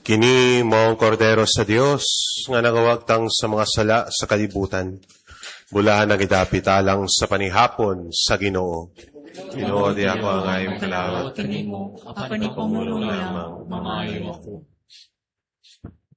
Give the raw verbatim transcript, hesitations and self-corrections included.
Kini maong kordero sa Dios, nga nagawagtang sa mga sala sa kalibutan. Bulahan nagidapitalang sa panihapon sa Ginoo. Ginoo, di ako ang ayong kalawat. Kanimo, apan ipamulong lamang, mamayo ako.